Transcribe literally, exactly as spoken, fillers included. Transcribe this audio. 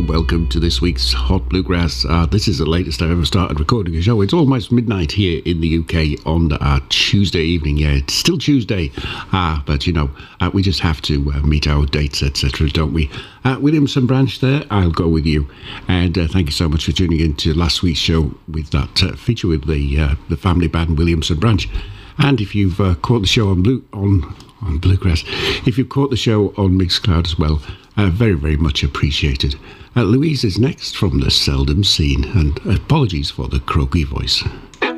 welcome to this week's Hot Bluegrass. Uh, this is the latest I've ever started recording a show. It's almost midnight here in the U K on uh, Tuesday evening. Yeah, it's still Tuesday, uh, but you know, uh, we just have to uh, meet our dates, et cetera, don't we? Uh, Williamson Branch there, I'll go with you. And uh, thank you so much for tuning in to last week's show with that uh, feature with the uh, the family band Williamson Branch. And if you've uh, caught the show on Blue on on Bluegrass, if you've caught the show on Mixcloud as well, uh, very, very much appreciated. Uh, Louise is next from the Seldom Scene, and apologies for the croaky voice.